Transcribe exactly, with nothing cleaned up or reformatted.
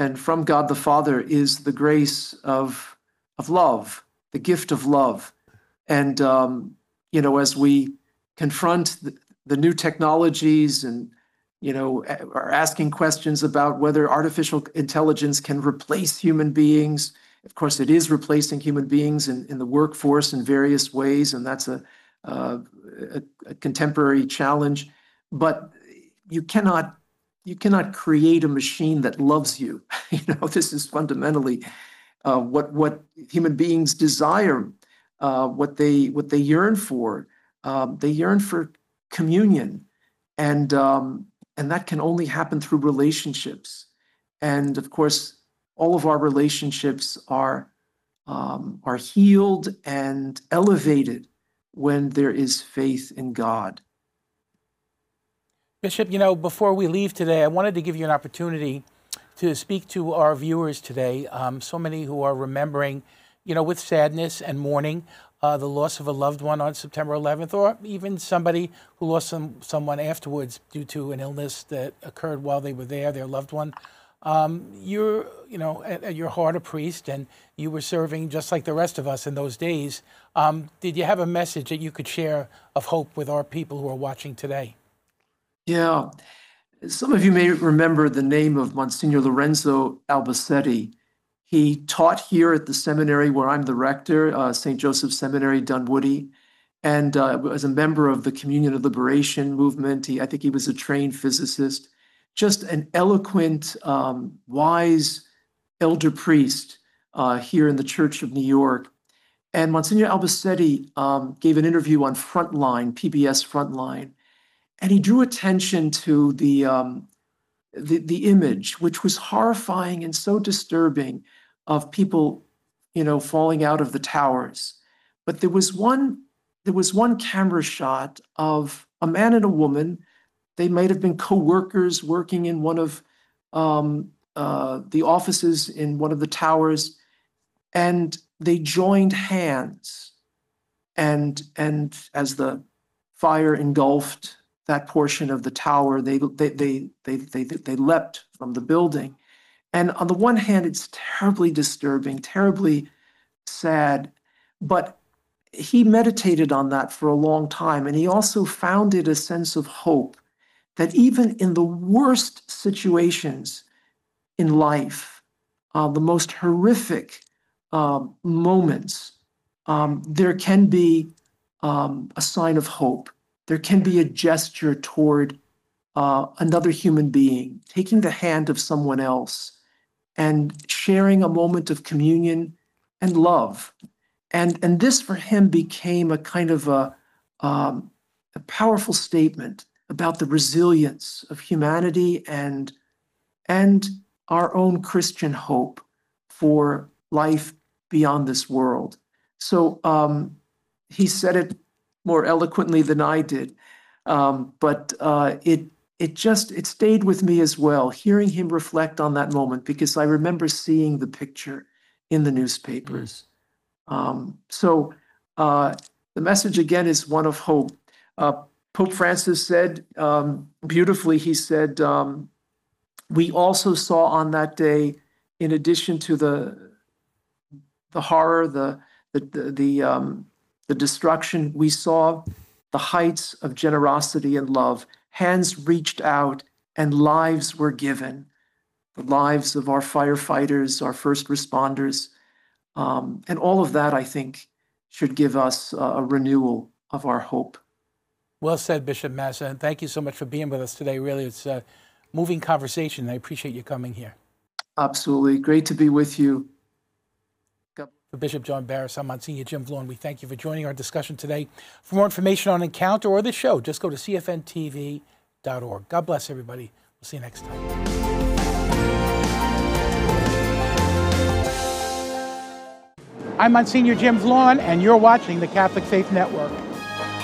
and from God the Father is the grace of, of love, the gift of love. And, um, you know, as we confront the, the new technologies and, you know, are asking questions about whether artificial intelligence can replace human beings. Of course, it is replacing human beings in, in the workforce in various ways, and that's a, uh, a, a contemporary challenge. But you cannot you cannot create a machine that loves you. You know, this is fundamentally uh, what what human beings desire, uh, what they what they yearn for. Um, they yearn for communion, and um, and that can only happen through relationships. And of course, all of our relationships are um, are healed and elevated when there is faith in God. Bishop, you know, before we leave today, I wanted to give you an opportunity to speak to our viewers today. Um, so many who are remembering, you know, with sadness and mourning, uh, the loss of a loved one on September eleventh, or even somebody who lost some, someone afterwards due to an illness that occurred while they were there, their loved one. Um, you're, you know, at, at your heart a priest, and you were serving just like the rest of us in those days. Um, did you have a message that you could share of hope with our people who are watching today? Yeah. Some of you may remember the name of Monsignor Lorenzo Albacete. He taught here at the seminary where I'm the rector, uh, Saint Joseph Seminary, Dunwoody, and uh, was a member of the Communion of Liberation movement. He, I think he was a trained physicist, just an eloquent, um, wise elder priest uh, here in the Church of New York. And Monsignor Albacete um, gave an interview on Frontline, P B S Frontline, and he drew attention to the, um, the the image, which was horrifying and so disturbing, of people, you know, falling out of the towers. But there was one there was one camera shot of a man and a woman. They might have been co-workers working in one of um, uh, the offices in one of the towers, and they joined hands. And and as the fire engulfed that portion of the tower, they they they they they they leapt from the building. And on the one hand, it's terribly disturbing, terribly sad, but he meditated on that for a long time, and he also founded a sense of hope that even in the worst situations in life, uh, the most horrific uh, moments, um, there can be um, a sign of hope. There can be a gesture toward uh, another human being, taking the hand of someone else and sharing a moment of communion and love. And, and this for him became a kind of a, um, a powerful statement about the resilience of humanity and, and our own Christian hope for life beyond this world. So um, he said it more eloquently than I did, um, but uh, it it just it stayed with me as well, hearing him reflect on that moment, because I remember seeing the picture in the newspapers. Mm. Um, so uh, the message again is one of hope. Uh, Pope Francis said um, beautifully. He said, um, "We also saw on that day, in addition to the the horror, the the the, the um, the destruction, we saw the heights of generosity and love. Hands reached out and lives were given. The lives of our firefighters, our first responders. Um, and all of that, I think, should give us uh, a renewal of our hope." Well said, Bishop Massa, and thank you so much for being with us today. Really, it's a moving conversation. I appreciate you coming here. Absolutely. Great to be with you. For Bishop John Barris, I'm Monsignor Jim Vaughn. We thank you for joining our discussion today. For more information on Encounter or the show, just go to C F N T V dot org. God bless everybody. We'll see you next time. I'm Monsignor Jim Vaughn, and you're watching the Catholic Faith Network.